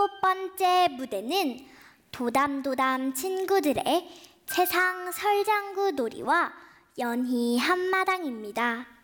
7번째 무대는 도담도담 친구들의 세상 설장구 놀이와 연희 한마당입니다.